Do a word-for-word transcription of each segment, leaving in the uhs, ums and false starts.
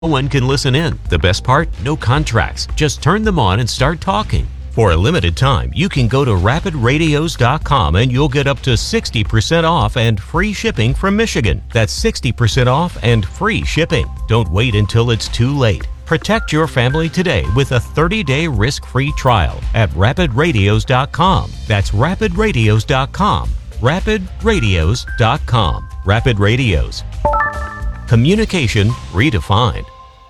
No one can listen in. The best part? No contracts. Just turn them on and start talking. For a limited time, you can go to rapid radios dot com and you'll get up to sixty percent off and free shipping from Michigan. That's sixty percent off and free shipping. Don't wait until it's too late. Protect your family today with a thirty-day risk-free trial at rapid radios dot com. That's rapid radios dot com. rapid radios dot com. Rapid Radios. Communication redefined.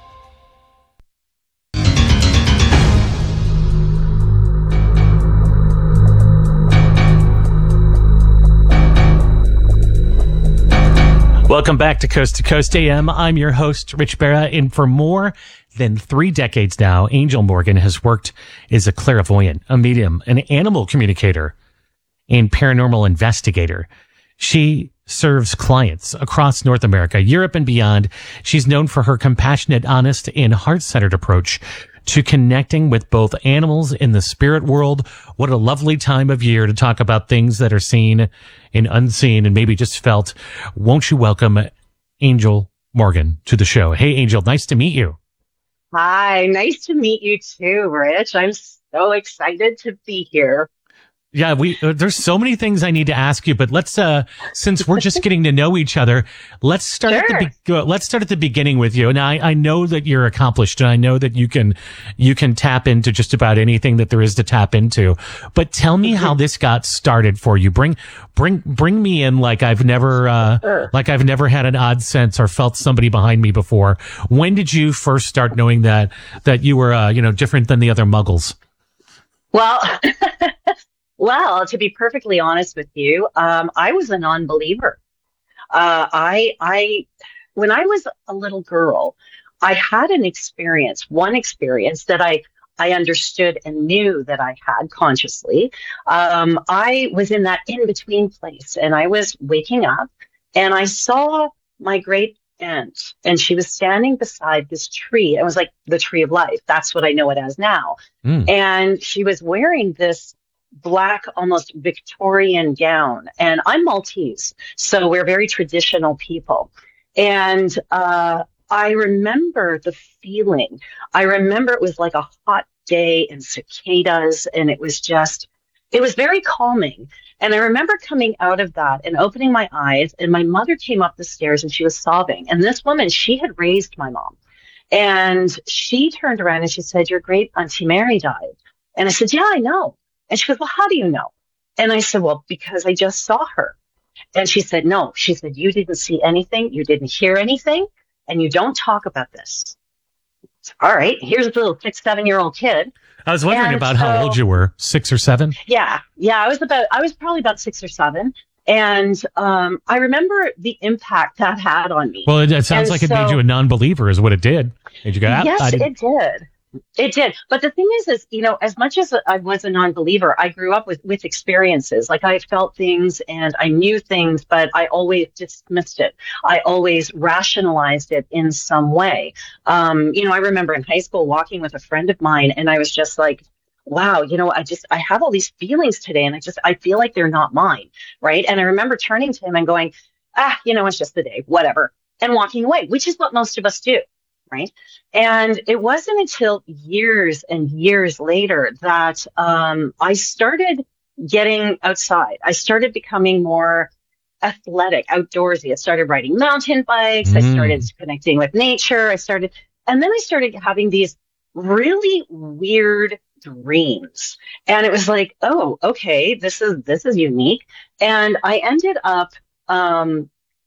Welcome back to Coast to Coast A M. I'm your host, Rich Barra, and for more than three decades now, Angel Morgan has worked as a clairvoyant, a medium, an animal communicator, and paranormal investigator. She serves clients across North America, Europe, and beyond. She's known for her compassionate, honest, and heart-centered approach to connecting with both animals in the spirit world. What a lovely time of year to talk about things that are seen and unseen and maybe just felt. Won't you welcome Angel Morgan to the show? Hey, Angel, nice to meet you. Hi, nice to meet you too, Rich. I'm so excited to be here. Yeah, we uh, there's so many things I need to ask you, but let's uh since we're just getting to know each other, let's start Sure. at the be- uh, let's start at the beginning with you. And I I know that you're accomplished, and I know that you can you can tap into just about anything that there is to tap into. But tell me how this got started for you. Bring bring bring me in like I've never uh Sure. like I've never had an odd sense or felt somebody behind me before. When did you first start knowing that that you were uh, you know different than the other muggles? Well, well, to be perfectly honest with you, um, I was a non-believer. Uh, I, I, when I was a little girl, I had an experience, one experience that I, I understood and knew that I had consciously. Um, I was in that in-between place, and I was waking up, and I saw my great aunt, and she was standing beside this tree. It was like the tree of life. That's what I know it as now. Mm. And she was wearing this black, almost Victorian gown. And I'm Maltese, so we're very traditional people. And uh, I remember the feeling. I remember it was like a hot day and cicadas, and it was just, it was very calming. And I remember coming out of that and opening my eyes, and my mother came up the stairs and she was sobbing. And this woman, she had raised my mom. And she turned around and she said, "Your great Auntie Mary died." And I said, "Yeah, I know." And she goes, "Well, how do you know?" And I said, "Well, because I just saw her." And she said, "No." She said, "You didn't see anything. You didn't hear anything. And you don't talk about this." So, all right, here's a little six, seven year old kid. I was wondering And about how so- old you were, six or seven? Yeah. Yeah. I was about, I was probably about six or seven. And um, I remember the impact that had on me. Well, it, it sounds And like it so- made you a non-believer is what it did. Made you go, "Ah, Yes, I didn't-" it did. It did. But the thing is, is, you know, as much as I was a non-believer, I grew up with, with experiences. Like I felt things and I knew things, but I always dismissed it. I always rationalized it in some way. Um, you know, I remember in high school walking with a friend of mine, and I was just like, wow, you know, I just, I have all these feelings today, and I just, I feel like they're not mine. Right. And I remember turning to him and going, ah, you know, it's just the day, whatever, and walking away, which is what most of us do. Right. And it wasn't until years and years later that um, I started getting outside. I started becoming more athletic, outdoorsy. I started riding mountain bikes. Mm. I started connecting with nature. I started, and then I started having these really weird dreams. And it was like, oh, okay, this is, this is unique. And I ended up, um,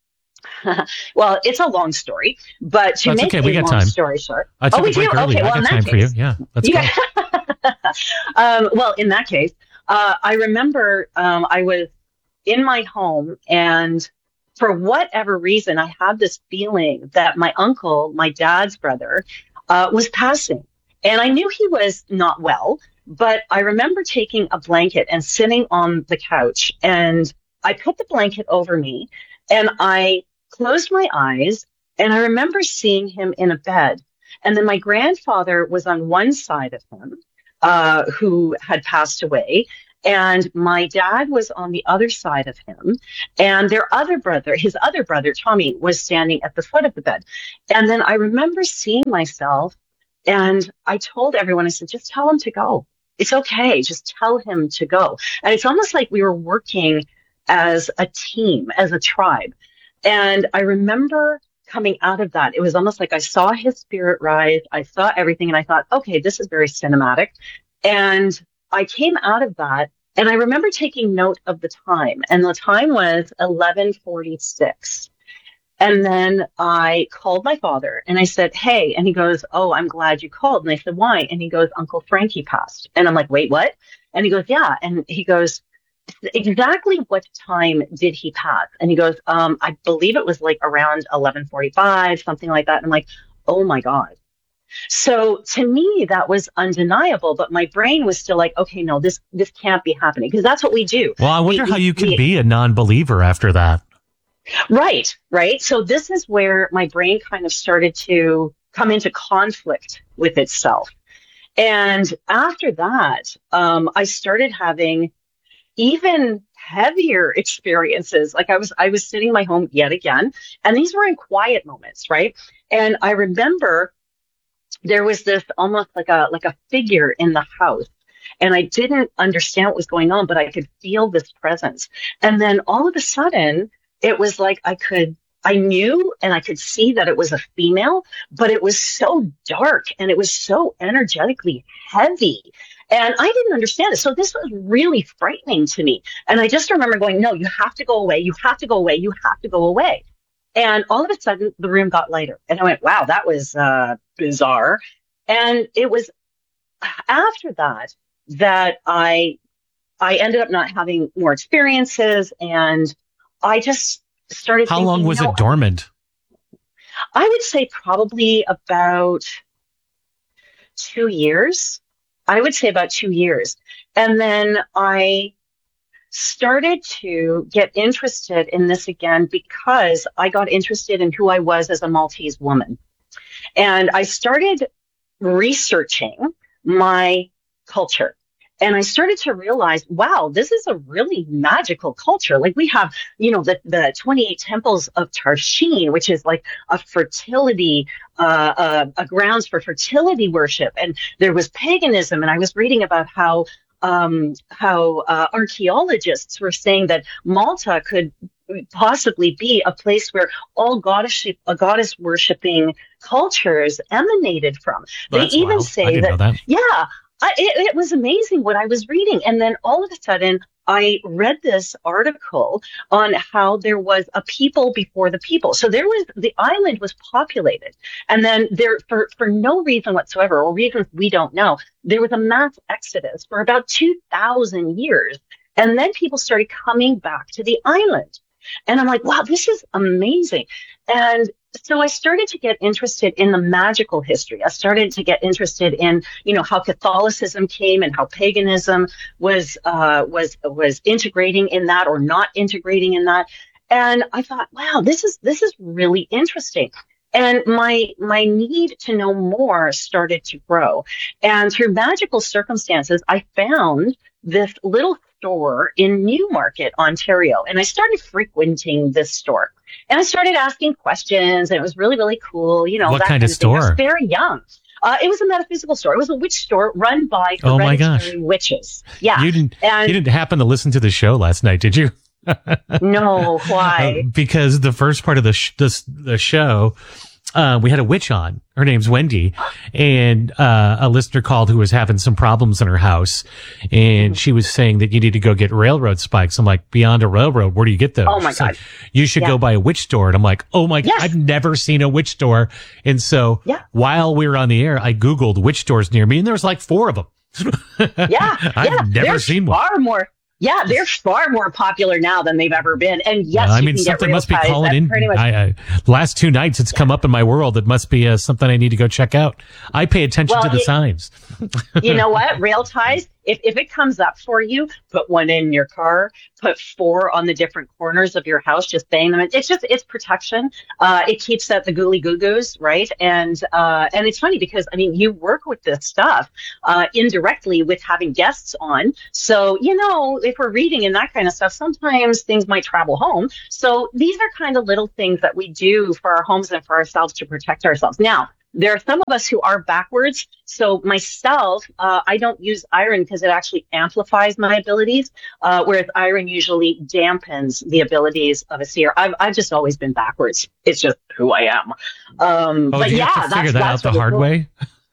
well, it's a long story, but to That's make okay. We a got long time. story short. I took Oh, we a break do? early. Okay, I well, got in time that for you. case- Yeah, let's Yeah. go. um, well, in that case, uh, I remember um, I was in my home, and for whatever reason, I had this feeling that my uncle, my dad's brother, uh, was passing. And I knew he was not well, but I remember taking a blanket and sitting on the couch, and I put the blanket over me, and I closed my eyes, and I remember seeing him in a bed. And then my grandfather was on one side of him, uh, who had passed away. And my dad was on the other side of him, and their other brother, his other brother, Tommy, was standing at the foot of the bed. And then I remember seeing myself, and I told everyone, I said, just tell him to go. It's okay. Just tell him to go. And it's almost like we were working as a team, as a tribe. And I remember coming out of that, it was almost like I saw his spirit rise. I saw everything, and I thought, okay, this is very cinematic. And I came out of that, and I remember taking note of the time, and the time was eleven forty-six. And then I called my father, and I said, hey, and he goes, oh, I'm glad you called. And I said, why? And he goes, Uncle Frankie passed. And I'm like, wait, what? And he goes, yeah. And he goes, exactly what time did he pass? And he goes, um, I believe it was like around eleven forty-five, something like that. And I'm like, oh my God. So to me, that was undeniable, but my brain was still like, okay, no, this, this can't be happening, because that's what we do. Well, I wonder we, how you can we, be a non-believer after that. Right, right. So this is where my brain kind of started to come into conflict with itself. And after that, um, I started having even heavier experiences. Like I was, I was sitting in my home yet again, and these were in quiet moments, right? And I remember there was this almost like a, like a figure in the house, and I didn't understand what was going on, but I could feel this presence. And then all of a sudden, it was like I could, I knew and I could see that it was a female, but it was so dark and it was so energetically heavy. And I didn't understand it. So this was really frightening to me. And I just remember going, no, you have to go away. You have to go away. You have to go away. And all of a sudden, the room got lighter. And I went, wow, that was uh, bizarre. And it was after that that I I ended up not having more experiences. And I just started How thinking, long was you know, it dormant? I would say probably about two years. I would say about two years. And then I started to get interested in this again because I got interested in who I was as a Maltese woman. And I started researching my culture. And I started to realize, wow, this is a really magical culture. Like we have, you know, the, the twenty-eight temples of Tarshin, which is like a fertility, uh, uh, a grounds for fertility worship. And there was paganism. And I was reading about how, um, how, uh, archaeologists were saying that Malta could possibly be a place where all goddess, uh, goddess worshiping cultures emanated from. Well, they even wild. say I didn't that, know that. yeah. I, it, it was amazing what I was reading. And then all of a sudden, I read this article on how there was a people before the people. So there was, the island was populated. And then there, for, for no reason whatsoever, or reasons we don't know, there was a mass exodus for about two thousand years. And then people started coming back to the island. And I'm like, wow, this is amazing. And so I started to get interested in the magical history. I started to get interested in, you know, how Catholicism came and how paganism was, uh, was, was integrating in that or not integrating in that. And I thought, wow, this is, this is really interesting. And my, my need to know more started to grow. And through magical circumstances, I found this little store in Newmarket, Ontario. And I started frequenting this store. And I started asking questions, and it was really, really cool. You know, what that kind of of thing. I store? was very young. Uh, it was a metaphysical store. It was a witch store run by Oh my hereditary gosh. witches. Yeah. You didn't, and you didn't happen to listen to the show last night, did you? no, why? Uh, because the first part of the sh- the, the show, uh, we had a witch on. Her name's Wendy, and uh, a listener called who was having some problems in her house, and mm-hmm. she was saying that you need to go get railroad spikes. I'm like, beyond a railroad, where do you get those? Oh my She's God. like, you should yeah. go by a witch store. And I'm like, oh my yes. God, I've never seen a witch store. And so yeah. while we were on the air, I Googled witch stores near me, and there was like four of them. yeah. I've yeah. never They're seen one. Far more. Yeah, they're far more popular now than they've ever been. And yes, well, I you mean, can something get must be ties. calling That's in. pretty much- I, I, last two nights, it's yeah. come up in my world. It must be uh, something I need to go check out. I pay attention well, to the it, signs. You know what? Rail ties. if, if it comes up for you, put one in your car, put four on the different corners of your house, just bang them in. It's just, it's protection. Uh, it keeps out the ghouly goo goos, right? And, uh, and it's funny because, I mean, you work with this stuff, uh, indirectly with having guests on. So, you know, if we're reading and that kind of stuff, sometimes things might travel home. So these are kind of little things that we do for our homes and for ourselves to protect ourselves. Now, there are some of us who are backwards. So myself, uh, I don't use iron because it actually amplifies my abilities, uh, whereas iron usually dampens the abilities of a seer. I've, I've just always been backwards. It's just who I am. Um, oh, but do you yeah, have to that's, figure that that's out the hard cool. way?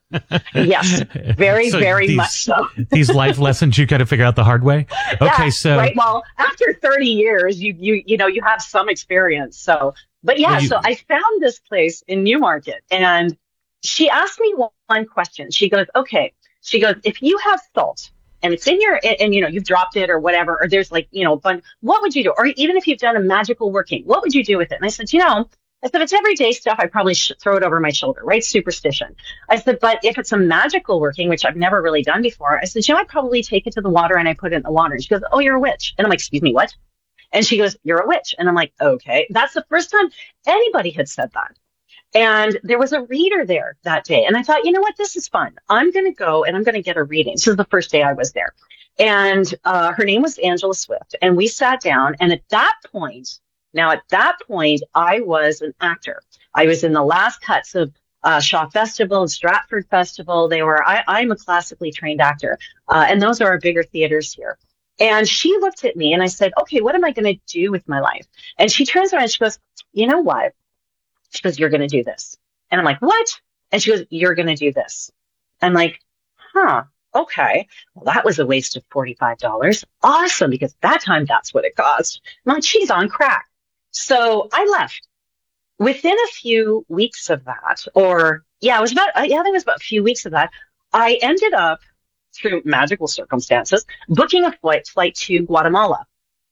Yes, very, so very these, much so. These life lessons you got to figure out the hard way. Okay, Yeah, so right. Well, after thirty years, you you you know you have some experience. So, but yeah, well, you, so I found this place in Newmarket, and she asked me one, one question. She goes, "Okay," she goes, "If you have salt and it's in your and, and you know you've dropped it or whatever, or there's like you know a bunch, what would you do? Or even if you've done a magical working, what would you do with it?" And I said, "You know." I said, if it's everyday stuff, I probably should throw it over my shoulder, right? Superstition. I said, but if it's a magical working, which I've never really done before, I said, you know, I'd probably take it to the water and I put it in the water. And she goes, oh, you're a witch. And I'm like, excuse me, what? And she goes, you're a witch. And I'm like, okay. That's the first time anybody had said that. And there was a reader there that day. And I thought, you know what? This is fun. I'm going to go and I'm going to get a reading. This is the first day I was there. And uh, her name was Angela Swift. And we sat down. And at that point, Now, at that point, I was an actor. I was in the last cuts of uh, Shaw Festival and Stratford Festival. They were, I, I'm a classically trained actor. Uh, and those are our bigger theaters here. And she looked at me and I said, okay, what am I going to do with my life? And she turns around and she goes, you know what? She goes, you're going to do this. And I'm like, what? And she goes, you're going to do this. I'm like, huh. Okay, well, that was a waste of forty-five dollars. Awesome, because that time that's what it cost. I'm like, she's on crack. So I left. Within a few weeks of that, or yeah, it was about, yeah, I think it was about a few weeks of that, I ended up, through magical circumstances, booking a flight, flight to Guatemala.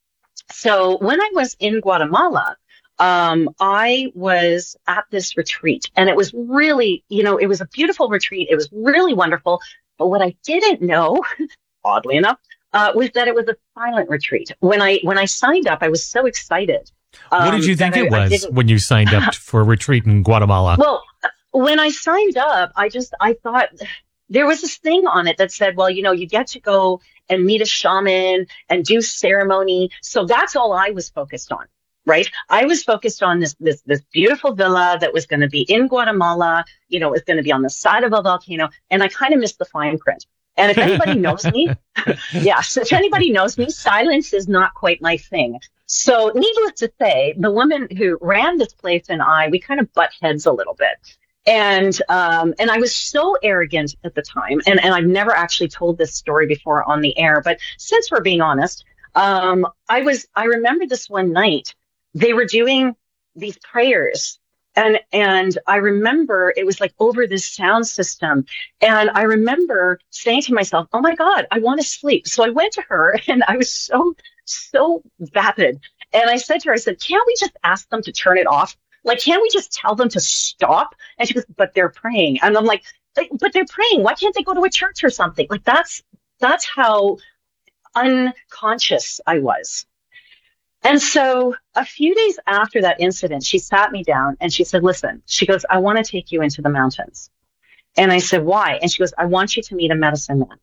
So when I was in Guatemala, um, I was at this retreat, and it was really, you know, it was a beautiful retreat. It was really wonderful. But what I didn't know, oddly enough, uh, was that it was a silent retreat. When I when I signed up, I was so excited. Um, what did you think I, it was when you signed up for a retreat in Guatemala? Well, when I signed up, I just I thought there was this thing on it that said, well, you know, you get to go and meet a shaman and do ceremony. So that's all I was focused on. Right. I was focused on this, this, this beautiful villa that was going to be in Guatemala. You know, it was going to be on the side of a volcano. And I kind of missed the fine print. And if anybody knows me, yes, if anybody knows me, silence is not quite my thing. So needless to say, the woman who ran this place and I, we kind of butt heads a little bit. And, um, and I was so arrogant at the time. And, and I've never actually told this story before on the air, but since we're being honest, um, I was, I remember this one night. They were doing these prayers, and and I remember it was like over this sound system, and I remember saying to myself, oh my God, I want to sleep. So I went to her, and I was so, so vapid. And I said to her, I said, can't we just ask them to turn it off? Like, can't we just tell them to stop? And she goes, but they're praying. And I'm like, but they're praying. Why can't they go to a church or something? Like, that's that's how unconscious I was. And so a few days after that incident, she sat me down and she said, listen, she goes, I want to take you into the mountains. And I said, why? And she goes, I want you to meet a medicine man.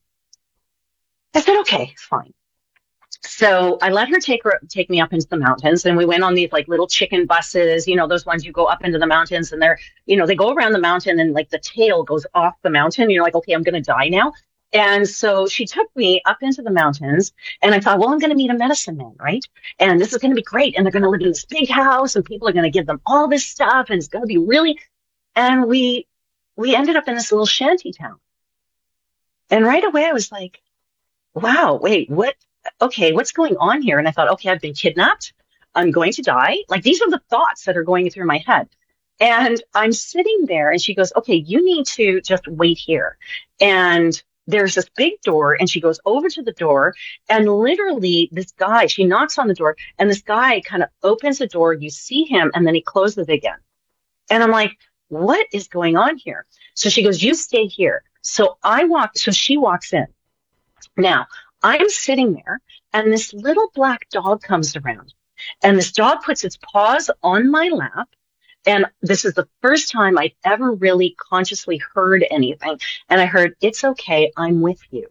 I said, okay, fine. So I let her take her, take me up into the mountains, and we went on these like little chicken buses, you know, those ones you go up into the mountains and they're, you know, they go around the mountain and like the tail goes off the mountain. You're like, okay, I'm going to die now. And so she took me up into the mountains, and I thought, well, I'm going to meet a medicine man, right? And this is going to be great. And they're going to live in this big house, and people are going to give them all this stuff, and it's going to be really, and we, we ended up in this little shanty town. And right away I was like, wow, wait, what? Okay, what's going on here? And I thought, okay, I've been kidnapped. I'm going to die. Like, these are the thoughts that are going through my head. And I'm sitting there, and she goes, okay, you need to just wait here. And there's this big door, and she goes over to the door, and literally this guy, she knocks on the door, and this guy kind of opens the door. You see him, and then he closes it again. And I'm like, what is going on here? So she goes, you stay here. So I walk, so she walks in. Now, I'm sitting there, and this little black dog comes around, and this dog puts its paws on my lap. And this is the first time I'd ever really consciously heard anything. And I heard, "It's okay, I'm with you."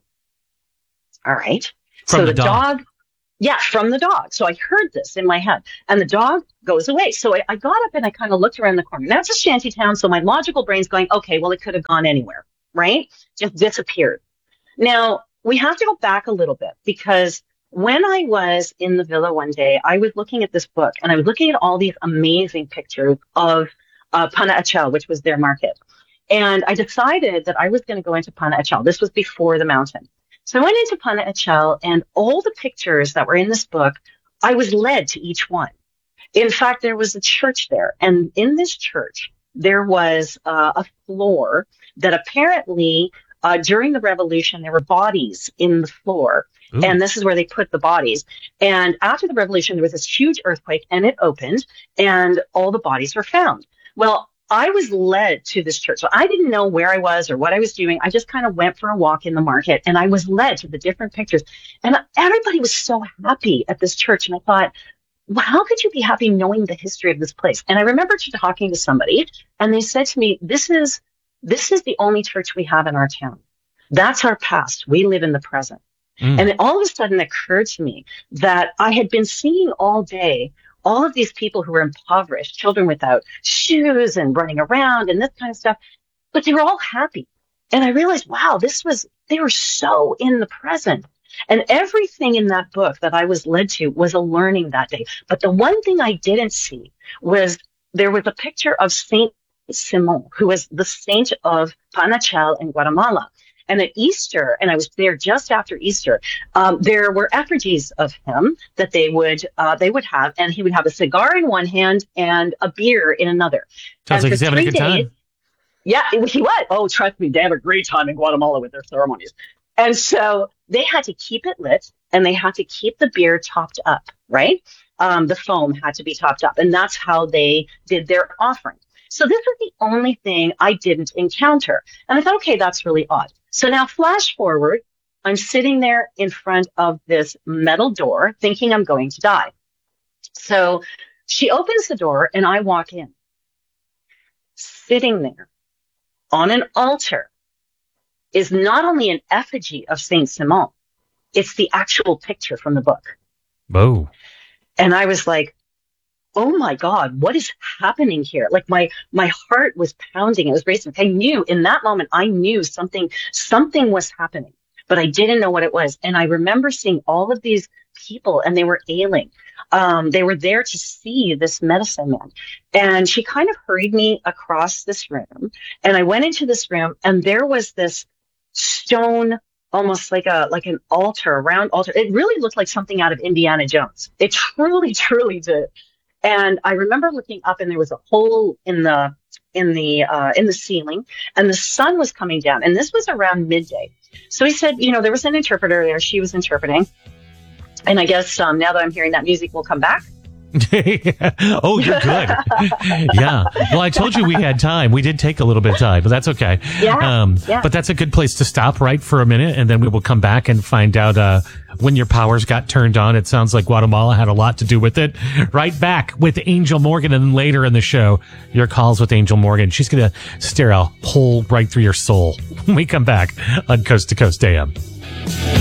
All right. From so the the dog. dog, yeah, from the dog. So I heard this in my head, and the dog goes away. So I, I got up and I kind of looked around the corner. Now it's a shanty town, so my logical brain's going, okay, well, it could have gone anywhere, right? Just disappeared. Now we have to go back a little bit, because when I was in the villa one day, I was looking at this book, and I was looking at all these amazing pictures of uh, Pana Achel, which was their market. And I decided that I was going to go into Pana Achel. This was before the mountain. So I went into Pana Achel, and all the pictures that were in this book, I was led to each one. In fact, there was a church there. And in this church, there was uh, a floor that apparently uh, during the revolution, there were bodies in the floor. Ooh. And this is where they put the bodies. And after the revolution, there was this huge earthquake, and it opened, and all the bodies were found. Well, I was led to this church. So I didn't know where I was or what I was doing. I just kind of went for a walk in the market, and I was led to the different pictures. And everybody was so happy at this church. And I thought, well, how could you be happy knowing the history of this place? And I remember talking to somebody, and they said to me, this is, this is the only church we have in our town. That's our past. We live in the present. Mm. And it all of a sudden occurred to me that I had been seeing all day all of these people who were impoverished, children without shoes and running around and this kind of stuff, but they were all happy. And I realized, wow, this was, they were so in the present. And everything in that book that I was led to was a learning that day. But the one thing I didn't see was there was a picture of Saint Simon, who was the saint of Pana Achel in Guatemala. And at Easter, and I was there just after Easter, um, there were effigies of him that they would uh, they would have, and he would have a cigar in one hand and a beer in another. Sounds like he's having a good days, time. Yeah, he was. Oh, trust me, they have a great time in Guatemala with their ceremonies. And so they had to keep it lit, and they had to keep the beer topped up, right? Um, the foam had to be topped up, and that's how they did their offering. So this was the only thing I didn't encounter. And I thought, okay, that's really odd. So now flash forward, I'm sitting there in front of this metal door thinking I'm going to die. So she opens the door and I walk in. Sitting there on an altar is not only an effigy of Saint Simon, it's the actual picture from the book. Whoa. And I was like, oh my God, what is happening here? Like my, my heart was pounding. It was racing. I knew in that moment, I knew something, something was happening, but I didn't know what it was. And I remember seeing all of these people, and they were ailing. Um, they were there to see this medicine man. And she kind of hurried me across this room, and I went into this room, and there was this stone, almost like a, like an altar, a round altar. It really looked like something out of Indiana Jones. It truly, truly did. And I remember looking up, and there was a hole in the in the uh, in the ceiling, and the sun was coming down. And this was around midday. So he said, you know, there was an interpreter there. She was interpreting. And I guess um, now that I'm hearing that music, will come back. Oh, you're good. Yeah. Well, I told you we had time. We did take a little bit of time, but that's okay. Yeah, um, yeah. But that's a good place to stop right for a minute, and then we will come back and find out uh, when your powers got turned on. It sounds like Guatemala had a lot to do with it. Right back with Angel Morgan, and then later in the show, your calls with Angel Morgan. She's going to stare a hole right through your soul when we come back on Coast to Coast A M.